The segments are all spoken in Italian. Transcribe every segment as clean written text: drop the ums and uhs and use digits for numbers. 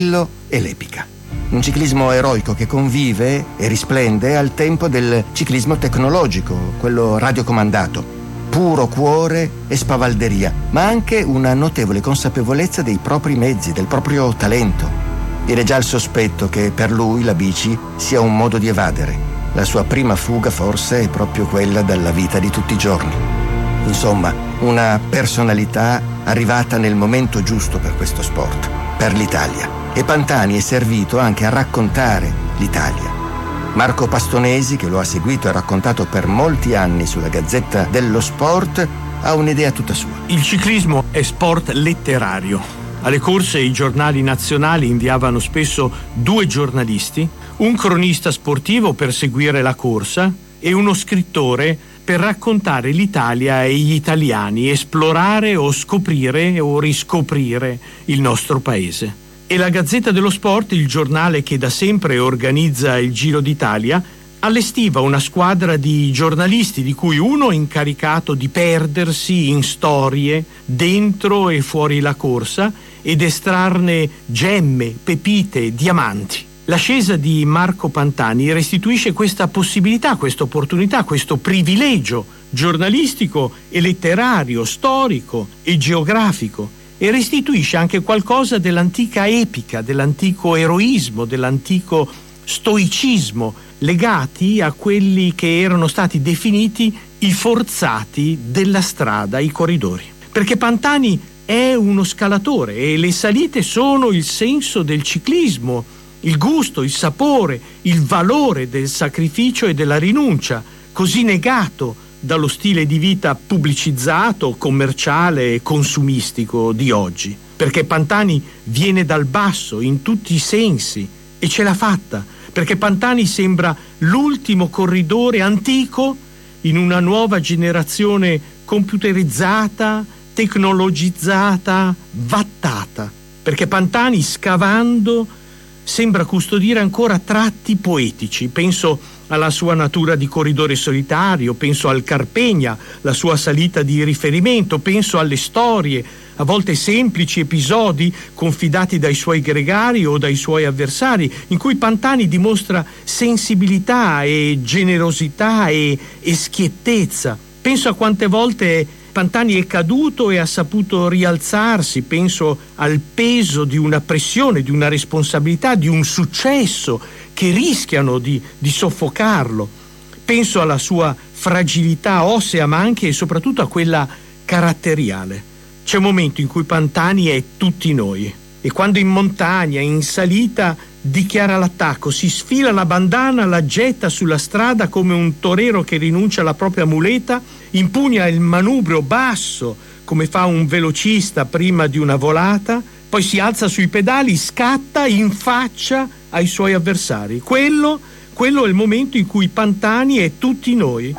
e l'epica. Un ciclismo eroico che convive e risplende al tempo del ciclismo tecnologico, quello radiocomandato. Puro cuore e spavalderia, ma anche una notevole consapevolezza dei propri mezzi, del proprio talento. Viene già il sospetto che per lui la bici sia un modo di evadere. La sua prima fuga forse è proprio quella dalla vita di tutti i giorni. Insomma, una personalità arrivata nel momento giusto per questo sport, per l'Italia. E Pantani è servito anche a raccontare l'Italia. Marco Pastonesi, che lo ha seguito e raccontato per molti anni sulla Gazzetta dello Sport, ha un'idea tutta sua. Il ciclismo è sport letterario. Alle corse i giornali nazionali inviavano spesso 2 giornalisti, un cronista sportivo per seguire la corsa e uno scrittore per raccontare l'Italia e gli italiani, esplorare o scoprire o riscoprire il nostro paese. E la Gazzetta dello Sport, il giornale che da sempre organizza il Giro d'Italia, allestiva una squadra di giornalisti di cui uno incaricato di perdersi in storie dentro e fuori la corsa ed estrarne gemme, pepite, diamanti. L'ascesa di Marco Pantani restituisce questa possibilità, questa opportunità, questo privilegio giornalistico e letterario, storico e geografico, e restituisce anche qualcosa dell'antica epica, dell'antico eroismo, dell'antico stoicismo, legati a quelli che erano stati definiti i forzati della strada, i corridori. Perché Pantani è uno scalatore e le salite sono il senso del ciclismo, il gusto, il sapore, il valore del sacrificio e della rinuncia, così negato dallo stile di vita pubblicizzato, commerciale e consumistico di oggi. Perché Pantani viene dal basso in tutti i sensi e ce l'ha fatta. Perché Pantani sembra l'ultimo corridore antico in una nuova generazione computerizzata, tecnologizzata, vattata. Perché Pantani, scavando, sembra custodire ancora tratti poetici. Penso alla sua natura di corridore solitario, penso al Carpegna, la sua salita di riferimento, penso alle storie, a volte semplici episodi confidati dai suoi gregari o dai suoi avversari, in cui Pantani dimostra sensibilità e generosità e schiettezza. Penso a quante volte Pantani è caduto e ha saputo rialzarsi, penso al peso di una pressione, di una responsabilità, di un successo che rischiano di soffocarlo. Penso alla sua fragilità ossea, ma anche e soprattutto a quella caratteriale. C'è un momento in cui Pantani è tutti noi, e quando in montagna, in salita, dichiara l'attacco, si sfila la bandana, la getta sulla strada come un torero che rinuncia alla propria muleta, impugna il manubrio basso come fa un velocista prima di una volata, poi si alza sui pedali, scatta in faccia ai suoi avversari. Quello è il momento in cui Pantani è tutti noi.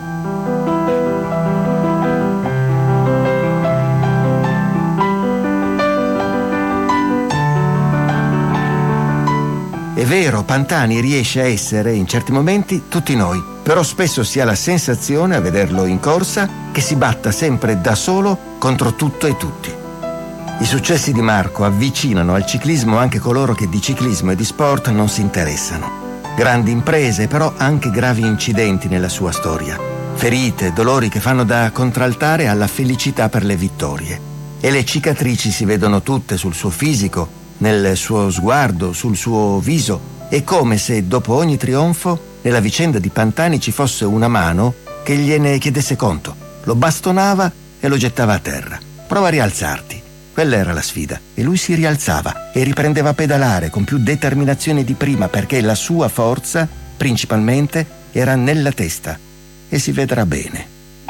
È vero, Pantani riesce a essere in certi momenti tutti noi, però spesso si ha la sensazione, a vederlo in corsa, che si batta sempre da solo contro tutto e tutti. I successi di Marco avvicinano al ciclismo anche coloro che di ciclismo e di sport non si interessano. Grandi imprese, però anche gravi incidenti nella sua storia. Ferite, dolori che fanno da contraltare alla felicità per le vittorie. E le cicatrici si vedono tutte sul suo fisico, nel suo sguardo, sul suo viso. È come se dopo ogni trionfo nella vicenda di Pantani ci fosse una mano che gliene chiedesse conto, lo bastonava e lo gettava a terra. Prova a rialzarti. Quella era la sfida, e lui si rialzava e riprendeva a pedalare con più determinazione di prima, perché la sua forza principalmente era nella testa, e si vedrà bene.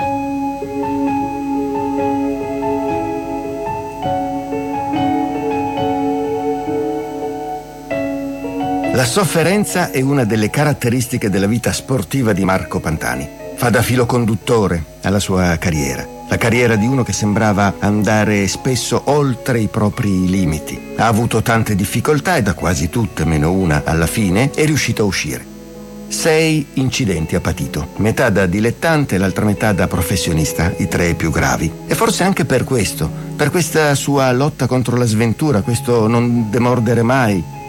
La sofferenza è una delle caratteristiche della vita sportiva di Marco Pantani. Fa da filo conduttore alla sua carriera. La carriera di uno che sembrava andare spesso oltre i propri limiti. Ha avuto tante difficoltà e da quasi tutte, meno una alla fine, è riuscito a uscire. 6 incidenti ha patito, metà da dilettante e l'altra metà da professionista, i 3 più gravi. E forse anche per questo, per questa sua lotta contro la sventura, questo non demordere mai,